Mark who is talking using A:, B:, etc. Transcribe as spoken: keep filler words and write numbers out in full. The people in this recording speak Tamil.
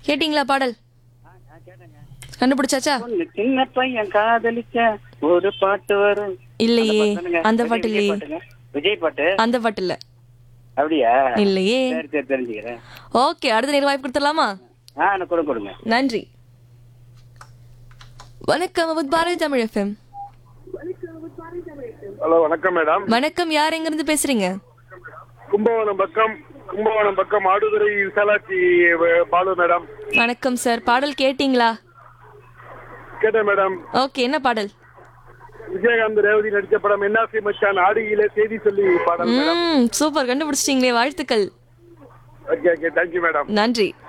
A: கேட்டிங்களா பாடல்? கண்டுபிடிச்சாச்சா?
B: ஒண்ணு சின்ன பையன் காதலிச்ச ஒரு பாட்டு வரும்.
A: இல்லையே, அந்த
B: விஜய்
A: பாட்டு
B: விஜய்
A: இல்லையே.
B: பாட்டுங்க. விஜய் பாட்டு
A: அந்த பாட்டு இல்ல.
B: அப்படியா?
A: இல்லையே.
B: சரி சரி தெரிஞ்சுக்கிறேன்.
A: ஓகே, அடுத்த நேரம் வாய்ப்பு கொடுத்துடலாமா?
B: ஆ எனக்கு கொடுங்க கொடுங்க.
A: நன்றி. வணக்கம் with Bharathi Tamil FM.
C: Hello வணக்கம் மேடம்.
A: வணக்கம், யார் எங்க இருந்து பேசுறீங்க?
C: கும்பகோணம் பக்கம் கும்பகோணம் பக்கம் ஆடுதுறை விசாலாட்சி பாலு மேடம்.
A: வணக்கம் சார், பாடல் கேட்டிங்களா?
C: கேட்டேன் மேடம்.
A: ஓகே, என்ன பாடல்?
C: விஜயகாந்த் ரேவதி நடிச்ச படம் என்னாசி மச்சான் ஆடியில செய்தி சொல்லி பாடல் மேடம்.
A: ம் சூப்பர், கண்டுபிடிச்சிட்டீங்களே, வாழ்த்துக்கள்.
C: Okay okay thank you madam.
A: நன்றி.